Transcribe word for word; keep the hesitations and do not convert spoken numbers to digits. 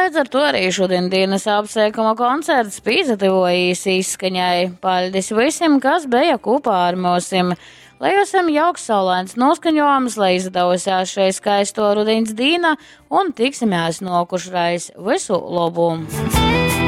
līdz ar to arī šodien dienas apsveikuma koncerts pīzativojas izskaņai. Paļdis visiem, kas bija kopā ar mūsim. Lai esam jauks saulains noskaņojums, lai izdevusies šai skaisto rudīns dīna un tiksimies nokušreiz. Visu labu!